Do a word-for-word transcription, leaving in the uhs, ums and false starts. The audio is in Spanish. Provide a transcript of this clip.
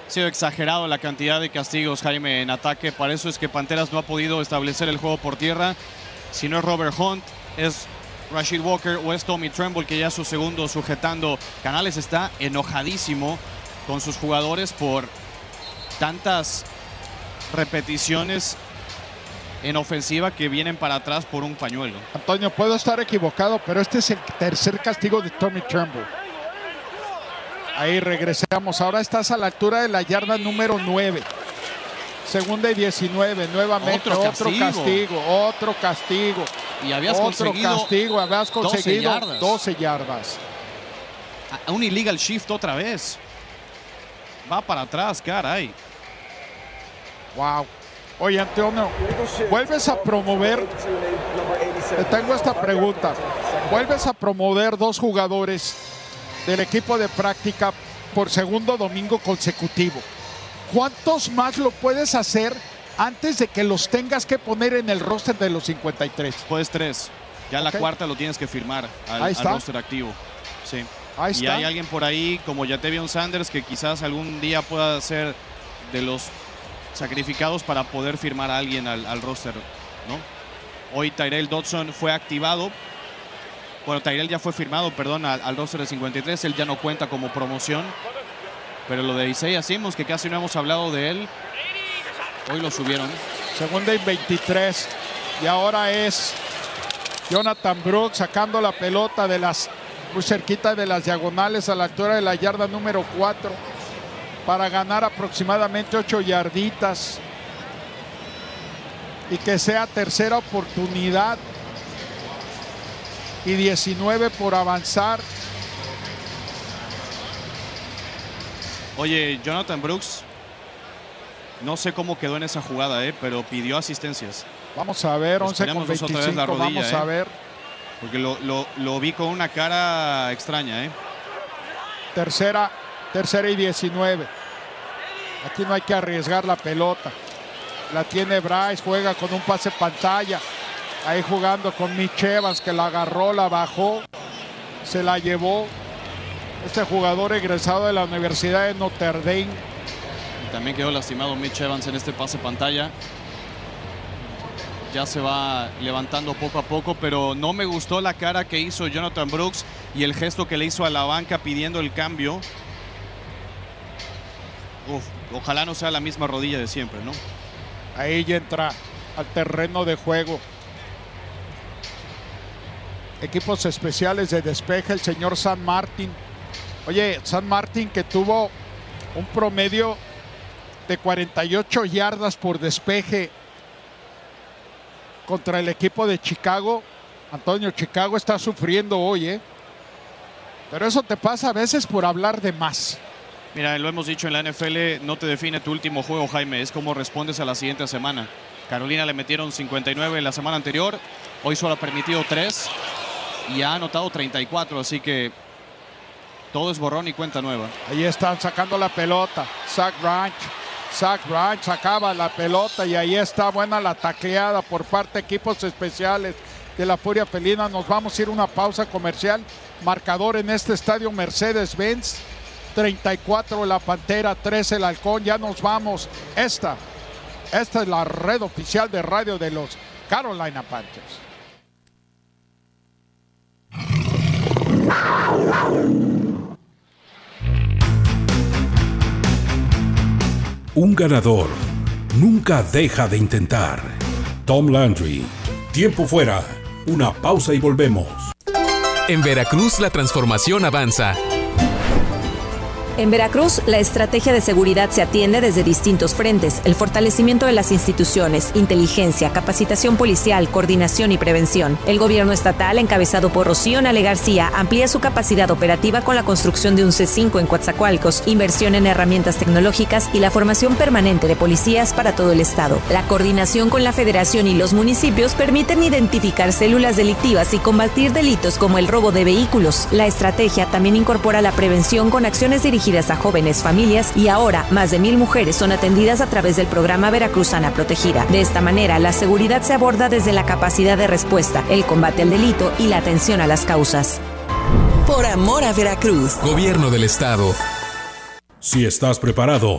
Ha sido exagerado la cantidad de castigos, Jaime, en ataque. Para eso es que Panteras no ha podido establecer el juego por tierra. Si no es Robert Hunt, es Rashid Walker o es Tommy Tremble, que ya es su segundo sujetando. Canales está enojadísimo con sus jugadores por tantas repeticiones en ofensiva que vienen para atrás por un pañuelo. Antonio, puedo estar equivocado, pero este es el tercer castigo de Tommy Tremble. Ahí regresamos. Ahora estás a la altura de la yarda número nueve. Segunda y diecinueve. Nuevamente otro castigo. Otro castigo. Otro castigo. Y habías otro conseguido, castigo. Habías conseguido doce yardas. doce yardas. A un illegal shift otra vez. Va para atrás, caray. Wow. Oye, Antonio, ¿vuelves a promover? Te tengo esta pregunta. ¿Vuelves a promover dos jugadores del equipo de práctica por segundo domingo consecutivo? ¿Cuántos más lo puedes hacer antes de que los tengas que poner en el roster de los cincuenta y tres? Pues tres. Ya Okay. la cuarta lo tienes que firmar al, Ahí al está. roster activo. Sí. Ahí y está. hay alguien por ahí como Jatavion Sanders que quizás algún día pueda ser de los sacrificados para poder firmar a alguien al, al roster, ¿no? Hoy Tyrell Dodson fue activado. Bueno, Tyrell ya fue firmado, perdón, al, al roster de cincuenta y tres. Él ya no cuenta como promoción. Pero lo de Isaiah Simmons, que casi no hemos hablado de él, hoy lo subieron. Segunda y veintitrés. Y ahora es Jonathan Brooks sacando la pelota de las muy cerquita de las diagonales a la altura de la yarda número cuatro para ganar aproximadamente ocho yarditas y que sea tercera oportunidad y diecinueve por avanzar. Oye, Jonathan Brooks, no sé cómo quedó en esa jugada, eh, pero pidió asistencias. Vamos a ver, once con veinticinco, rodilla, vamos eh. a ver. Porque lo, lo, lo vi con una cara extraña, ¿eh? Tercera, tercera y diecinueve. Aquí no hay que arriesgar la pelota. La tiene Bryce, juega con un pase pantalla. Ahí jugando con Mitch Evans, que la agarró, la bajó, se la llevó. Este jugador egresado de la Universidad de Notre Dame. Y también quedó lastimado Mitch Evans en este pase pantalla. Ya se va levantando poco a poco, pero no me gustó la cara que hizo Jonathan Brooks y el gesto que le hizo a la banca pidiendo el cambio. Uf, ojalá no sea la misma rodilla de siempre, ¿no? Ahí ya entra al terreno de juego. Equipos especiales de despeje, el señor San Martín. Oye, San Martín que tuvo un promedio de cuarenta y ocho yardas por despeje contra el equipo de Chicago. Antonio, Chicago está sufriendo hoy, ¿eh? Pero eso te pasa a veces por hablar de más. Mira, lo hemos dicho en la N F L, no te define tu último juego, Jaime, es cómo respondes a la siguiente semana. Carolina le metieron cincuenta y nueve la semana anterior, hoy solo ha permitido tres y ha anotado treinta y cuatro, así que todo es borrón y cuenta nueva. Ahí están sacando la pelota, Zach Branch. Zach Branch sacaba la pelota y ahí está buena la tacleada por parte de equipos especiales de la Furia Felina. Nos vamos a ir a una pausa comercial. Marcador en este estadio Mercedes-Benz. treinta y cuatro la Pantera, trece el Halcón. Ya nos vamos. Esta, esta es la red oficial de radio de los Carolina Panthers. Un ganador nunca deja de intentar. Tom Landry. Tiempo fuera. Una pausa y volvemos. En Veracruz la transformación avanza. En Veracruz, la estrategia de seguridad se atiende desde distintos frentes: el fortalecimiento de las instituciones, inteligencia, capacitación policial, coordinación y prevención. El gobierno estatal, encabezado por Rocío Nale García, amplía su capacidad operativa con la construcción de un C cinco en Coatzacoalcos, inversión en herramientas tecnológicas y la formación permanente de policías para todo el estado. La coordinación con la federación y los municipios permiten identificar células delictivas y combatir delitos como el robo de vehículos. La estrategia también incorpora la prevención con acciones dirigidas a jóvenes, familias, y ahora más de mil mujeres son atendidas a través del programa Veracruzana Protegida. De esta manera, la seguridad se aborda desde la capacidad de respuesta, el combate al delito y la atención a las causas. Por amor a Veracruz. Gobierno del Estado. Si estás preparado,